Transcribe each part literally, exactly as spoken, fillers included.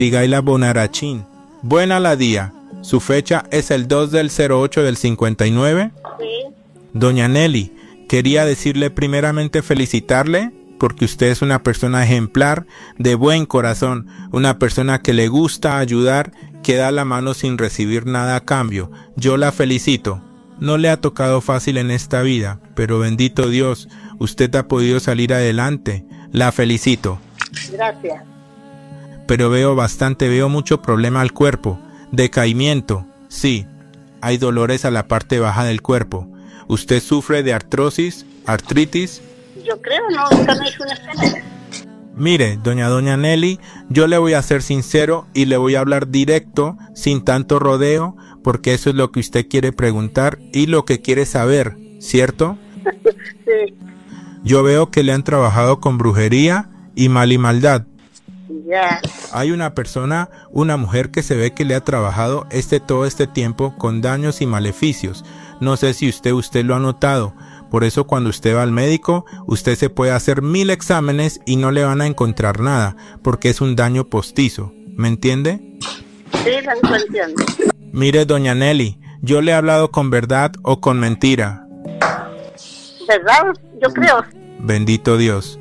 Abigaila Bonarachín. Buena la día. Su fecha es el dos del cero ocho del cincuenta y nueve. Sí. Doña Nelly, quería decirle primeramente felicitarle porque usted es una persona ejemplar, de buen corazón, una persona que le gusta ayudar, que da la mano sin recibir nada a cambio. Yo la felicito. No le ha tocado fácil en esta vida, pero bendito Dios, usted ha podido salir adelante. La felicito. Gracias. Pero veo bastante, veo mucho problema al cuerpo. Decaimiento, sí. Hay dolores a la parte baja del cuerpo. ¿Usted sufre de artrosis, artritis? Yo creo, no, nunca me hizo un examen. Mire, doña doña Nelly, yo le voy a ser sincero y le voy a hablar directo, sin tanto rodeo, porque eso es lo que usted quiere preguntar y lo que quiere saber, ¿cierto? Sí. Yo veo que le han trabajado con brujería y mal y maldad. Ya. Hay una persona, una mujer que se ve que le ha trabajado este todo este tiempo con daños y maleficios. No sé si usted usted lo ha notado. Por eso cuando usted va al médico, usted se puede hacer mil exámenes y no le van a encontrar nada, porque es un daño postizo. ¿Me entiende? Sí, lo entiendo. Mire, doña Nelly, yo le he hablado con verdad o con mentira. ¿Verdad? Yo creo. Bendito Dios.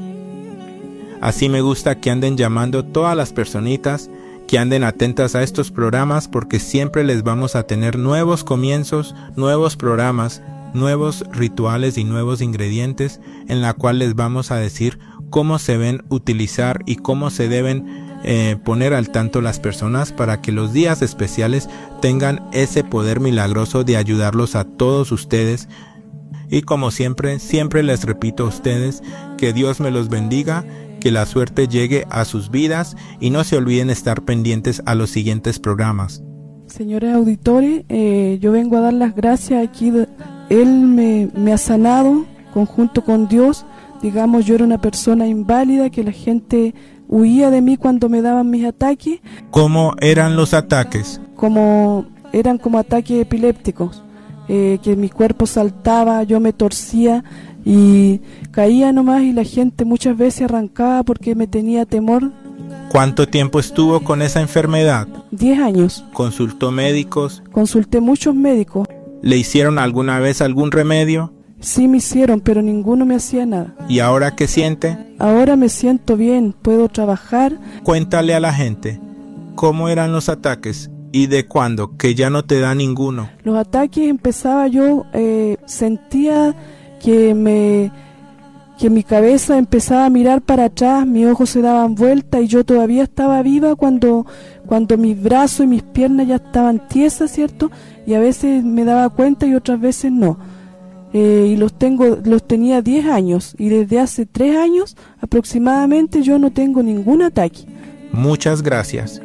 Así me gusta que anden llamando todas las personitas, que anden atentas a estos programas, porque siempre les vamos a tener nuevos comienzos, nuevos programas, nuevos rituales y nuevos ingredientes en la cual les vamos a decir cómo se deben utilizar y cómo se deben eh, poner al tanto las personas para que los días especiales tengan ese poder milagroso de ayudarlos a todos ustedes. Y como siempre, siempre les repito a ustedes que Dios me los bendiga, que la suerte llegue a sus vidas y no se olviden estar pendientes a los siguientes programas. Señores auditores, eh, yo vengo a dar las gracias aquí. De, él me, me ha sanado conjunto con Dios. Digamos, yo era una persona inválida, que la gente huía de mí cuando me daban mis ataques. ¿Cómo eran los ataques? Como eran como ataques epilépticos, eh, que mi cuerpo saltaba, yo me torcía y caía nomás, y la gente muchas veces arrancaba porque me tenía temor. ¿Cuánto tiempo estuvo con esa enfermedad? Diez años. ¿Consultó médicos? Consulté muchos médicos. ¿Le hicieron alguna vez algún remedio? Sí me hicieron, pero ninguno me hacía nada. ¿Y ahora qué siente? Ahora me siento bien, puedo trabajar. Cuéntale a la gente, ¿cómo eran los ataques? ¿Y de cuándo? Que ya no te da ninguno. Los ataques empezaba yo, eh, sentía que me que mi cabeza empezaba a mirar para atrás, mis ojos se daban vuelta y yo todavía estaba viva cuando cuando mis brazos y mis piernas ya estaban tiesas, ¿cierto? Y a veces me daba cuenta y otras veces no. Eh, y los tengo los tenía diez años y desde hace tres años aproximadamente yo no tengo ningún ataque. Muchas gracias.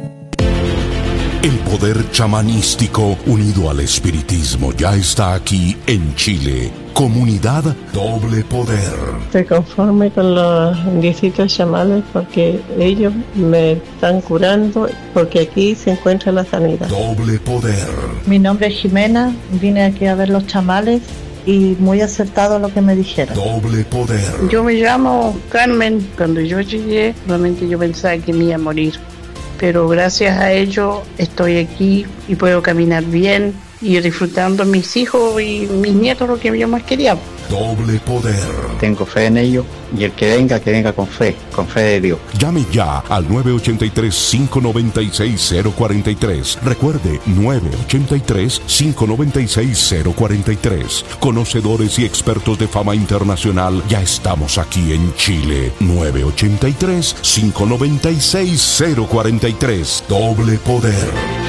El poder chamanístico unido al espiritismo ya está aquí en Chile. Comunidad Doble Poder. Estoy conforme con los indicios chamanes porque ellos me están curando, porque aquí se encuentra la sanidad. Doble Poder. Mi nombre es Jimena, vine aquí a ver los chamales y muy acertado lo que me dijeron. Doble Poder. Yo me llamo Carmen. Cuando yo llegué, realmente yo pensaba que me iba a morir, pero gracias a ello estoy aquí y puedo caminar bien y disfrutando mis hijos y mis nietos, lo que yo más quería. Doble Poder. Tengo fe en ello y el que venga, que venga con fe, con fe de Dios. Llame ya al nueve ocho tres, cinco nueve seis, cero cuatro tres. Recuerde, nueve ocho tres, cinco nueve seis, cero cuatro tres. Conocedores y expertos de fama internacional, ya estamos aquí en Chile. nueve ocho tres, cinco nueve seis, cero cuatro tres. Doble Poder.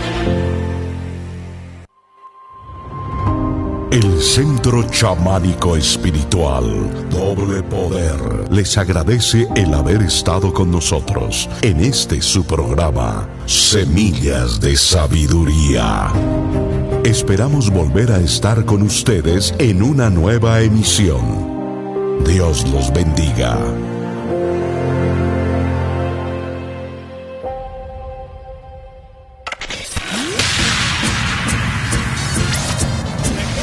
El Centro Chamánico Espiritual Doble Poder les agradece el haber estado con nosotros en este su programa Semillas de Sabiduría. Esperamos volver a estar con ustedes en una nueva emisión. Dios los bendiga.